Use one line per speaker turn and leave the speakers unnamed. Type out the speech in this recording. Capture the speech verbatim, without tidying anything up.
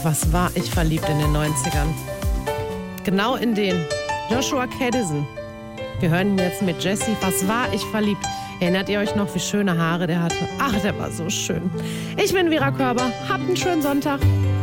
was war ich verliebt in den neunzigern. Genau in den. Joshua Kadison. Wir hören ihn jetzt mit Jesse. Was war ich verliebt? Erinnert ihr euch noch, wie schöne Haare der hatte? Ach, der war so schön. Ich bin Vera Körber. Habt einen schönen Sonntag.